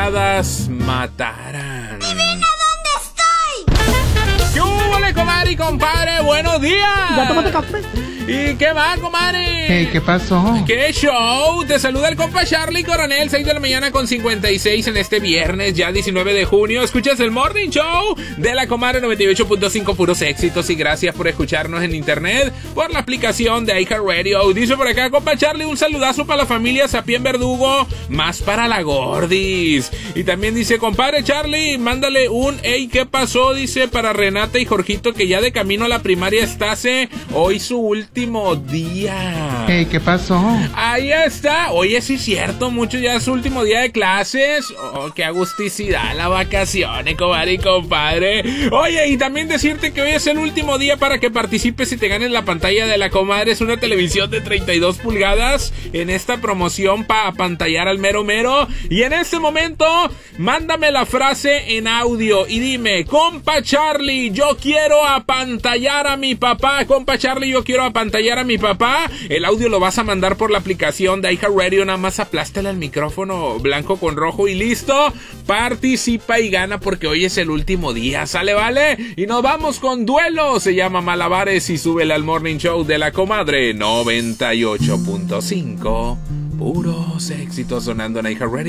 pulgadas mataran. ¡Adivina dónde estoy! ¿Qué hubo, comadre y compadre? ¡Buenos días! ¿Ya tomaste café? ¿Y qué va, comadre? Hey, ¿qué pasó? ¡Qué show! Te saluda el compa Charlie Coronel, 6 de la mañana con 56 en este viernes, ya 19 de junio. Escuchas el Morning Show de la comadre 98.5, puros éxitos. Y gracias por escucharnos en internet, por la aplicación de iHeartRadio. Dice por acá, compa Charlie, un saludazo para la familia Sapien Verdugo, más para la Gordis. Y también dice, compadre Charlie, mándale un hey, ¿qué pasó? Dice para Renata y Jorgito, que ya de camino a la primaria estase, hoy su último día. Hey, ¿qué pasó? Ahí está. Oye, sí es cierto, mucho ya es su último día de clases. Oh, qué agusticidad la vacaciones, comadre y compadre. Oye, y también decirte que hoy es el último día para que participes y te ganes la pantalla de la comadre. Es una televisión de 32 pulgadas en esta promoción para apantallar al mero mero. Y en este momento, mándame la frase en audio y dime, compa Charlie, yo quiero apantallar a mi papá. Compa Charlie, yo quiero apantallar a mi papá. El audio lo vas a mandar por la aplicación de iHeartRadio. Nada más aplástale al micrófono blanco con rojo y listo. Participa y gana porque hoy es el último día. ¿Sale, vale? Y nos vamos con duelo. Se llama Malabares y súbele al Morning Show de la comadre 98.5. Puros éxitos sonando en iHeartRadio.